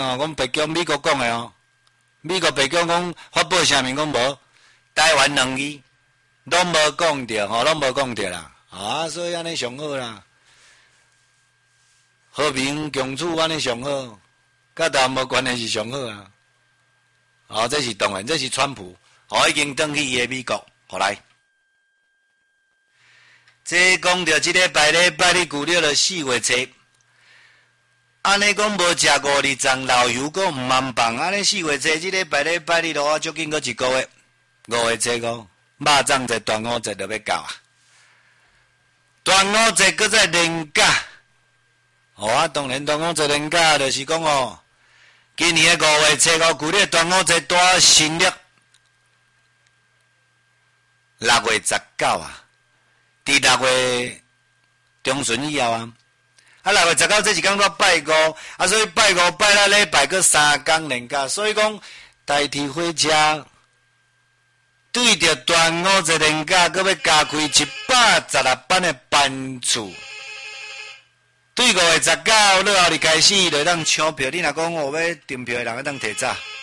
讲白宫美国讲的哦，美国白宫讲发布声明讲无，台湾2字拢无讲着吼，拢无讲着啦。啊，所以安尼上好啦，和平共处安尼上好，甲台湾无关系是上好啊。哦，这是当然，这是川普，哦已经转去伊个美国，好来。这讲到即礼拜你旧了就4月7。安尼讲无食5日粽老油，阁毋茫放。安尼4月7即礼拜日落啊，足紧阁1个月，5月7五，肉粽节、端午节就要到啊。端午节搁再连假，啊，当然端午节连假就是讲哦，今年的5月7五，旧历端午节大新历6月19啊，伫6月中旬以后啊。6月19这是讲到拜5，所以拜5拜了礼拜搁3天连假，所以讲代替回家，对着端午节连假，搁要加开116班的班次。对5月19落后日开始，就当抢票。你若讲我要订票的人，要当提早。